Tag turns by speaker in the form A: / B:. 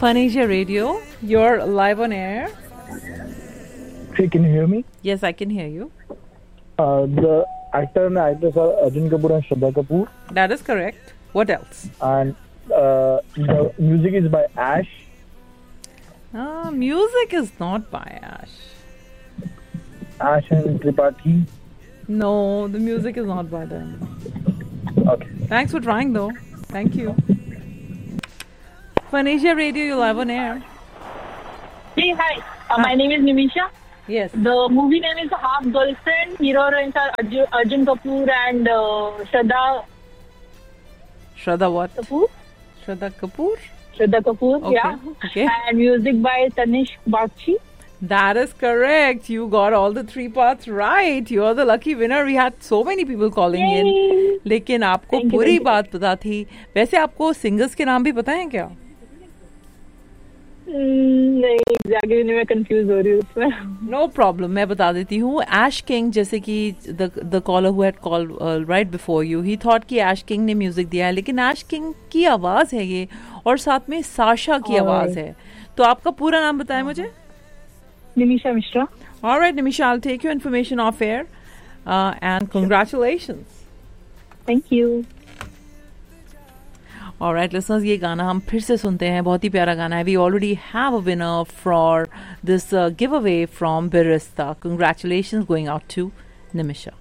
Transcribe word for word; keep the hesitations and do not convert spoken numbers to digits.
A: Fun Asia Radio, you're live on air.
B: Hey, can you hear me?
A: Yes, I can hear you.
B: Uh, the actor and actress are Arjun Kapoor and Shraddha Kapoor.
A: That is correct. What else?
B: And uh, the music is by Ash.
A: Uh, music is not by Ash.
B: Ash and Tripathi.
A: No, the music is not by them.
B: Okay.
A: Thanks for trying though. Thank you. Fun Asia Radio, you're live on air.
C: Hey, hi. Uh, my name is Nimisha.
A: Yes.
C: The movie name is Half Girlfriend. Hero heroines are Arjun, Arjun Kapoor and uh, Shraddha
A: Shraddha what?
C: Kapoor.
A: Shraddha Kapoor?
C: Shraddha Kapoor,
A: Okay,
C: yeah.
A: okay.
C: And music by Tanishq Bakshi.
A: That is correct. You got all the three parts right. You're the lucky winner. We had so many people calling
C: Yay.
A: in. लेकिन आपको
C: Thank you,
A: पूरी
C: thank you.
A: बात पता थी. वैसे आपको singers के नाम भी पता है क्या?
C: Hmm, नहीं, exactly नहीं, मैं confuse हो रही हूँ उसमें.
A: No problem. मैं बता देती हूँ. Ash King, जैसे कि the the caller who had called uh, right before you, he thought कि Ash King ने म्यूजिक दिया है, लेकिन Ash King की आवाज है ये, और साथ में साशा की आवाज है. तो आपका पूरा नाम बताएं मुझे.
C: Nimisha Mishra.
A: All right, Nimisha, I'll take your information off air. Uh, and congratulations.
C: Thank you.
A: All right, listeners, ये गाना हम फिर से सुनते हैं. बहुत ही प्यारा गाना है. We already have a winner for this uh, giveaway from Birista. Congratulations going out to Nimisha.